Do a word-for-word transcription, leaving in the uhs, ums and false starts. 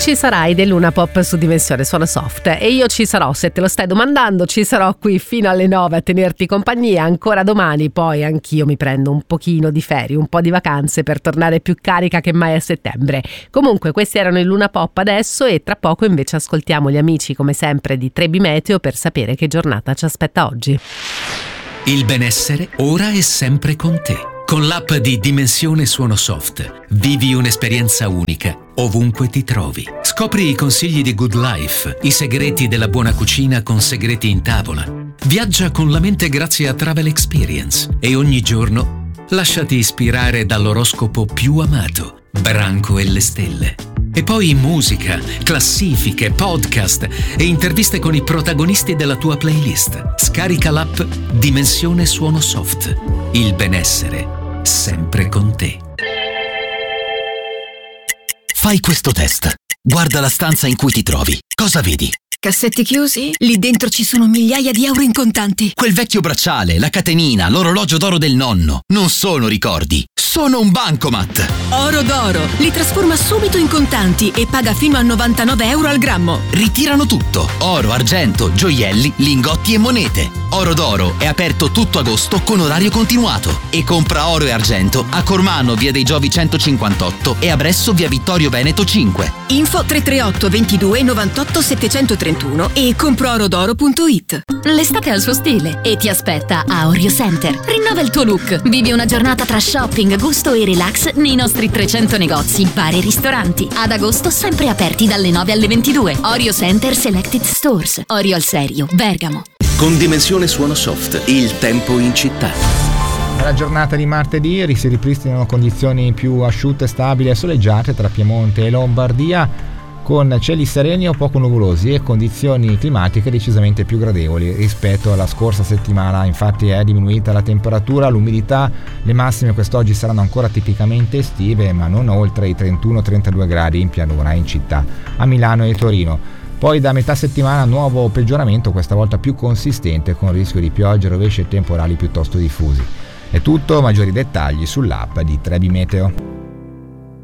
ci sarai del Luna Pop su Dimensione Suono Soft e io ci sarò, se te lo stai domandando, ci sarò qui fino alle nove a tenerti compagnia ancora domani, poi anch'io mi prendo un pochino di ferie, un po' di vacanze per tornare più carica che mai a settembre. Comunque questi erano il Luna Pop adesso e tra poco invece ascoltiamo gli amici come sempre di Trebi Meteo per sapere che giornata ci aspetta oggi. Il benessere ora è sempre con te. Con l'app di Dimensione Suono Soft vivi un'esperienza unica ovunque ti trovi. Scopri i consigli di Good Life, i segreti della buona cucina con segreti in tavola. Viaggia con la mente grazie a Travel Experience e ogni giorno lasciati ispirare dall'oroscopo più amato, Branco e le stelle. E poi musica, classifiche, podcast e interviste con i protagonisti della tua playlist. Scarica l'app Dimensione Suono Soft. Il benessere sempre con te. Fai questo test. Guarda la stanza in cui ti trovi. Cosa vedi? Cassetti chiusi? Lì dentro ci sono migliaia di euro in contanti. Quel vecchio bracciale, la catenina, l'orologio d'oro del nonno. Non sono ricordi, sono un bancomat. Oro d'oro. Li trasforma subito in contanti e paga fino a novantanove euro al grammo. Ritirano tutto. Oro, argento, gioielli, lingotti e monete. Oro d'oro è aperto tutto agosto con orario continuato. E compra oro e argento a Cormano, via dei Giovi centocinquantotto e a Bresso, via Vittorio Veneto cinque. Info tre tre otto ventidue novantotto settecentotrentuno e compro-orodoro punto it. L'estate ha il suo stile e ti aspetta a Orio Center. Rinnova il tuo look. Vivi una giornata tra shopping, gusto e relax nei nostri trecento negozi, bar e ristoranti. Ad agosto sempre aperti dalle nove alle ventidue. Orio Center Selected Stores. Orio al Serio, Bergamo. Con Dimensione Suono Soft, il tempo in città. Nella giornata di martedì si ripristinano condizioni più asciutte, stabili e soleggiate tra Piemonte e Lombardia, con cieli sereni o poco nuvolosi e condizioni climatiche decisamente più gradevoli rispetto alla scorsa settimana. Infatti è diminuita la temperatura, l'umidità, le massime quest'oggi saranno ancora tipicamente estive, ma non oltre i trentuno trentadue gradi in pianura e in città, a Milano e Torino. Poi da metà settimana nuovo peggioramento, questa volta più consistente, con rischio di piogge, rovesci e temporali piuttosto diffusi. È tutto, maggiori dettagli sull'app di Trebi Meteo.